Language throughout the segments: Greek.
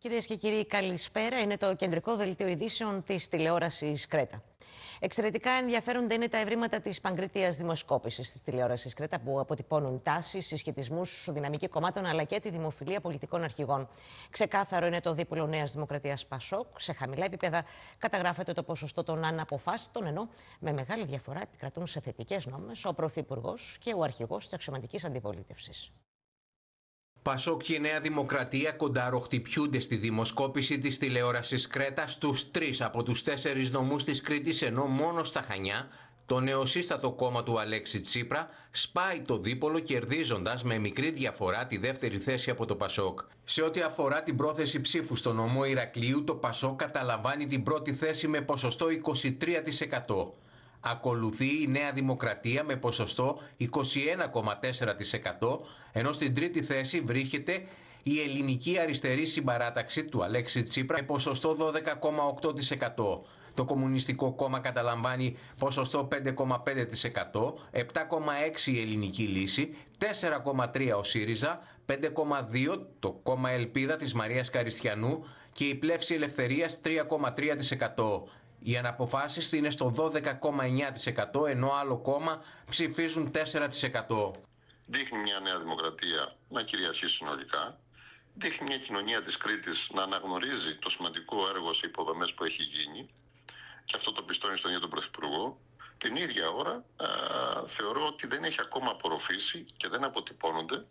Κυρίες και κύριοι, καλησπέρα. Είναι το κεντρικό δελτίο ειδήσεων της τηλεόρασης Κρέτα. Εξαιρετικά ενδιαφέροντα είναι τα ευρήματα της παγκρίτιας δημοσκόπησης της τηλεόρασης Κρέτα, που αποτυπώνουν τάσεις, συσχετισμούς, δυναμική κομμάτων αλλά και τη δημοφιλία πολιτικών αρχηγών. Ξεκάθαρο είναι το δίπολο Νέας Δημοκρατίας Πασόκ. Σε χαμηλά επίπεδα καταγράφεται το ποσοστό των αναποφάσιστων, ενώ με μεγάλη διαφορά επικρατούν σε θετικές νόμες ο Πρωθυπουργός και ο αρχηγός της αξιωματικής αντιπολίτευσης. Πασόκ και Νέα Δημοκρατία κονταροχτυπιούνται στη δημοσκόπηση της τηλεόρασης Κρέτα στους 3 από τους 4 νομούς της Κρήτης, ενώ μόνο στα Χανιά το νεοσύστατο κόμμα του Αλέξη Τσίπρα σπάει το δίπολο, κερδίζοντας με μικρή διαφορά τη δεύτερη θέση από το Πασόκ. Σε ό,τι αφορά την πρόθεση ψήφου στο νομό Ηρακλείου, το Πασόκ καταλαμβάνει την πρώτη θέση με ποσοστό 23%. Ακολουθεί η Νέα Δημοκρατία με ποσοστό 21,4%, ενώ στην τρίτη θέση βρίσκεται η Ελληνική Αριστερή Συμπαράταξη του Αλέξη Τσίπρα με ποσοστό 12,8%. Το Κομμουνιστικό Κόμμα καταλαμβάνει ποσοστό 5,5%, 7,6% η Ελληνική Λύση, 4,3% ο ΣΥΡΙΖΑ, 5,2% το Κόμμα Ελπίδα της Μαρίας Καριστιανού και η Πλεύση Ελευθερίας 3,3%. Οι αναποφάσεις είναι στο 12,9%, ενώ άλλο κόμμα ψηφίζουν 4%. Δείχνει μια Νέα Δημοκρατία να κυριαρχεί συνολικά. Δείχνει μια κοινωνία της Κρήτης να αναγνωρίζει το σημαντικό έργο σε υποδομές που έχει γίνει. Και αυτό το πιστώνει στον ίδιο τον Πρωθυπουργό. Την ίδια ώρα θεωρώ ότι δεν έχει ακόμα απορροφήσει και δεν αποτυπώνονται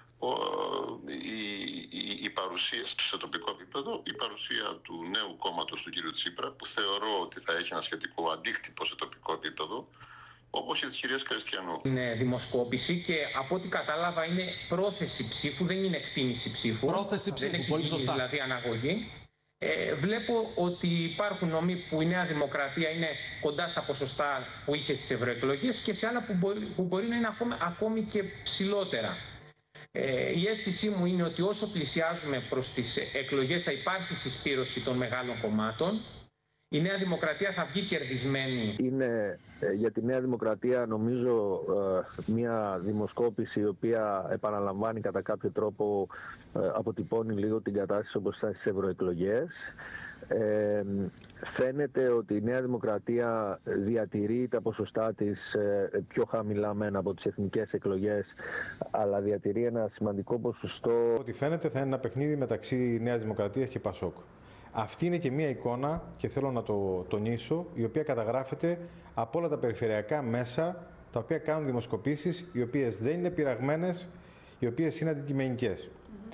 η παρουσία σε τοπικό επίπεδο, η παρουσία του νέου κόμματος του κ. Τσίπρα, που θεωρώ ότι θα έχει ένα σχετικό αντίκτυπο σε τοπικό επίπεδο, όπως και της κυρίας Καριστιανού. Είναι δημοσκόπηση και από ό,τι κατάλαβα είναι πρόθεση ψήφου, δεν είναι εκτίμηση ψήφου. Πρόθεση ψήφου, πολύ σωστά. Δηλαδή αναγωγή. Βλέπω ότι υπάρχουν νομοί που η Νέα Δημοκρατία είναι κοντά στα ποσοστά που είχε στις ευρωεκλογές και σε άλλα που μπορεί να είναι ακόμη και ψηλότερα. Η αίσθησή μου είναι ότι όσο πλησιάζουμε προς τις εκλογές θα υπάρχει συσπήρωση των μεγάλων κομμάτων. Η Νέα Δημοκρατία θα βγει κερδισμένη. Είναι για τη Νέα Δημοκρατία νομίζω μια δημοσκόπηση η οποία επαναλαμβάνει κατά κάποιο τρόπο, αποτυπώνει λίγο την κατάσταση όπως ήταν στις ευρωεκλογές. Φαίνεται ότι η Νέα Δημοκρατία διατηρεί τα ποσοστά της πιο χαμηλά μεν από τις εθνικές εκλογές, αλλά διατηρεί ένα σημαντικό ποσοστό. Ό,τι φαίνεται θα είναι ένα παιχνίδι μεταξύ Νέας Δημοκρατίας και Πασόκ. Αυτή είναι και μια εικόνα, και θέλω να το τονίσω, η οποία καταγράφεται από όλα τα περιφερειακά μέσα, τα οποία κάνουν δημοσκοπήσεις, οι οποίες δεν είναι πειραγμένες, οι οποίες είναι αντικειμενικές.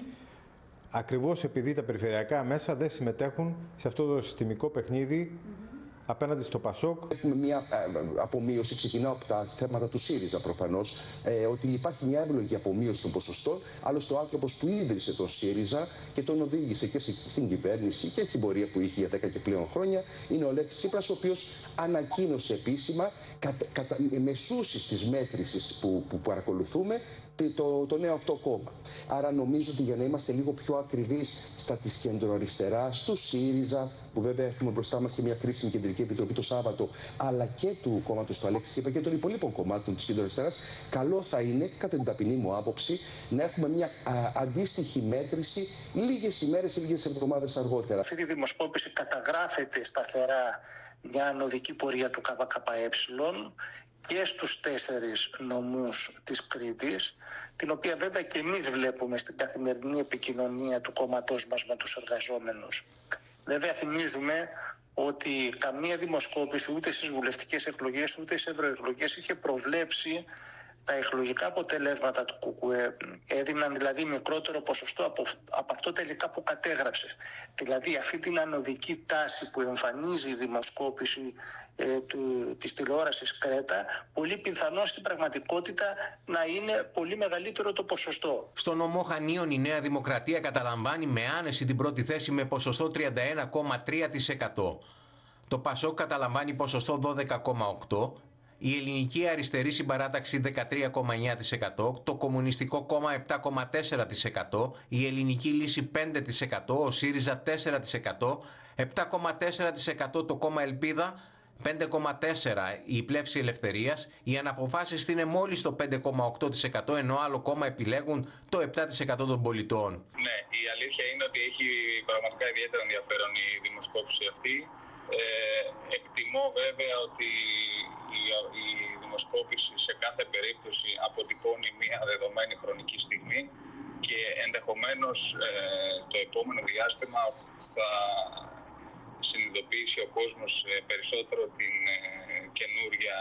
Ακριβώς επειδή τα περιφερειακά μέσα δεν συμμετέχουν σε αυτό το συστημικό παιχνίδι απέναντι στο Πασόκ. Έχουμε μια απομείωση, ξεκινάω από τα θέματα του ΣΥΡΙΖΑ προφανώς, ότι υπάρχει μια εύλογη απομείωση των ποσοστών. Άλλωστε ο άνθρωπος που ίδρυσε τον ΣΥΡΙΖΑ και τον οδήγησε και στην κυβέρνηση και στην πορεία που είχε για 10 και πλέον χρόνια είναι ο Αλέξης Τσίπρας, ο οποίος ανακοίνωσε επίσημα μεσούσεις της μέτρησης που παρακολουθούμε το νέο αυτό κόμμα. Άρα νομίζω ότι για να είμαστε λίγο πιο ακριβείς στα της κεντροαριστεράς, του ΣΥΡΙΖΑ, που βέβαια έχουμε μπροστά μας και μια κρίσιμη κεντρική επιτροπή το Σάββατο, αλλά και του κόμματος του Αλέξη Τσίπρα και των υπολείπων κομμάτων της κεντροαριστεράς, καλό θα είναι, κατά την ταπεινή μου άποψη, να έχουμε μια αντίστοιχη μέτρηση λίγες ημέρες ή λίγες εβδομάδες αργότερα. Αυτή τη δημοσκόπηση καταγράφεται σταθερά μια ανωδική πορεία του ΚΚΕ και στους 4 νομούς της Κρήτης, την οποία βέβαια και εμείς βλέπουμε στην καθημερινή επικοινωνία του κόμματός μας με τους εργαζόμενους. Βέβαια θυμίζουμε ότι καμία δημοσκόπηση ούτε στις βουλευτικές εκλογές ούτε στις ευρωεκλογές είχε προβλέψει τα εκλογικά αποτελέσματα του ΚΚΕ, έδιναν δηλαδή μικρότερο ποσοστό από αυτό τελικά που κατέγραψε. Δηλαδή αυτή την ανωδική τάση που εμφανίζει η δημοσκόπηση της τηλεόρασης Κρέτα, πολύ πιθανό στην πραγματικότητα να είναι πολύ μεγαλύτερο το ποσοστό. Στο νομό Χανίων η Νέα Δημοκρατία καταλαμβάνει με άνεση την πρώτη θέση με ποσοστό 31,3%. Το Πασόκ καταλαμβάνει ποσοστό 12,8%. Η Ελληνική Αριστερή Συμπαράταξη 13,9%, το Κομμουνιστικό Κόμμα 7,4%, η Ελληνική Λύση 5%, ο ΣΥΡΙΖΑ 4%, 7,4% το Κόμμα Ελπίδα, 5,4% η Πλεύση Ελευθερίας, η Αναποφάσιστη είναι μόλις το 5,8%, ενώ άλλο κόμμα επιλέγουν το 7% των πολιτών. Ναι, η αλήθεια είναι ότι έχει πραγματικά ιδιαίτερα ενδιαφέρον η δημοσκόπηση αυτή. Εκτιμώ βέβαια ότι η δημοσκόπηση σε κάθε περίπτωση αποτυπώνει μια δεδομένη χρονική στιγμή και ενδεχομένως το επόμενο διάστημα θα συνειδητοποιήσει ο κόσμος περισσότερο την καινούρια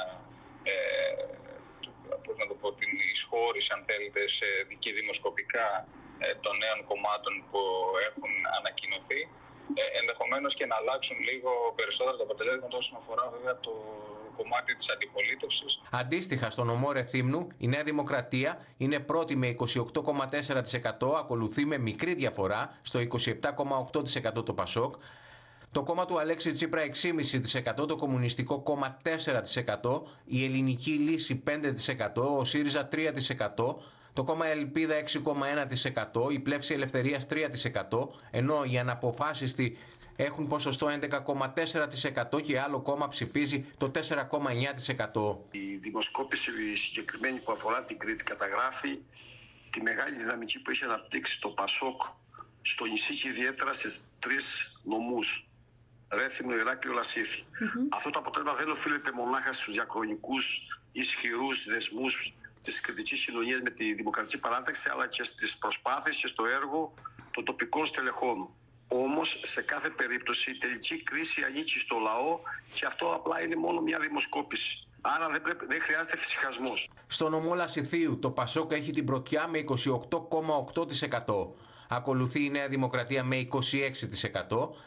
την εισχώρηση, αν θέλετε, σε και δημοσκοπικά των νέων κομμάτων που έχουν ανακοινωθεί, ενδεχομένως και να αλλάξουν λίγο περισσότερο τα αποτελέσματα όσον αφορά βέβαια το κομμάτι της αντιπολίτευσης. Αντίστοιχα, στο νομό Ρεθύμνου, η Νέα Δημοκρατία είναι πρώτη με 28,4%, ακολουθεί με μικρή διαφορά στο 27,8% το Πασόκ. Το κόμμα του Αλέξη Τσίπρα 6,5%, το Κομμουνιστικό Κόμμα 4%, η Ελληνική Λύση 5%, ο ΣΥΡΙΖΑ 3%, το κόμμα Ελπίδα 6,1%, η Πλεύση Ελευθερίας 3%, ενώ οι Αναποφάσιστοι έχουν ποσοστό 11,4% και άλλο κόμμα ψηφίζει το 4,9%. Η δημοσκόπηση συγκεκριμένη που αφορά την Κρήτη καταγράφει τη μεγάλη δυναμική που έχει αναπτύξει το Πασόκ στο νησί και ιδιαίτερα σε 3 νομούς. Ρέθυμνο, Ηράκλειο, Λασίθι. Αυτό το αποτέλεσμα δεν οφείλεται μονάχα στους διαχρονικούς ισχυρούς δεσμούς της κριτικής κοινωνίας με τη Δημοκρατική Παράταξη, αλλά και στις προσπάθειες και στο έργο των τοπικών στελεχών. Όμως, σε κάθε περίπτωση, η τελική κρίση ανήκει στο λαό και αυτό απλά είναι μόνο μια δημοσκόπηση. Άρα δεν χρειάζεται φυσικασμός. Στο νομό Λασιθίου, το Πασόκ έχει την πρωτιά με 28,8%. Ακολουθεί η Νέα Δημοκρατία με 26%.